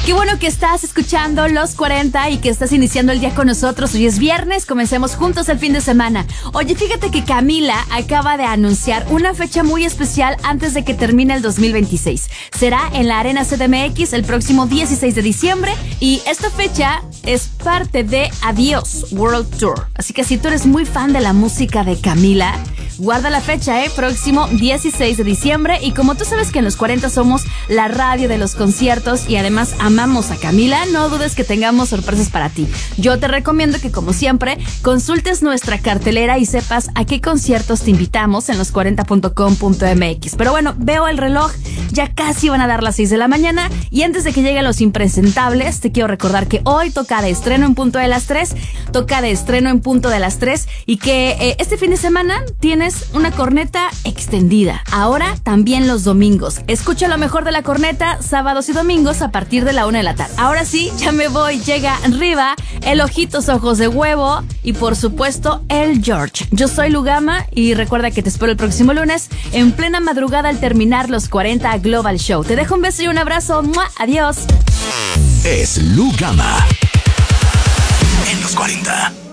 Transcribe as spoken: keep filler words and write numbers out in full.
Qué bueno que estás escuchando Los cuarenta y que estás iniciando el día con nosotros. Hoy es viernes, comencemos juntos el fin de semana. Oye, fíjate que Camila acaba de anunciar una fecha muy especial antes de que termine el dos mil veintiséis. Será en la Arena C D M X el próximo dieciséis de diciembre y esta fecha es parte de Adiós World Tour. Así que si tú eres muy fan de la música de Camila, guarda la fecha, ¿eh? Próximo dieciséis de diciembre. Y como tú sabes que en Los cuarenta somos la radio de los conciertos y además amamos a Camila, no dudes que tengamos sorpresas para ti. Yo te recomiendo que, como siempre, consultes nuestra cartelera y sepas a qué conciertos te invitamos en los cuarenta punto com punto m x. Pero bueno, veo el reloj, ya casi van a dar las seis de la mañana y antes de que lleguen los impresentables, te quiero recordar que hoy toca de estreno en punto de las tres, toca de estreno en punto de las tres y que eh, este fin de semana tienes una corneta extendida. Ahora también los domingos. Escucha lo mejor de la corneta sábados y domingos a partir de la una de la tarde. Ahora sí, ya me voy. Llega Riva, el Ojitos Ojos de Huevo y por supuesto el George. Yo soy Lugama y recuerda que te espero el próximo lunes en plena madrugada al terminar los cuarenta Global Show. Te dejo un beso y un abrazo. ¡Mua! Adiós. Es Lugama en los cuarenta.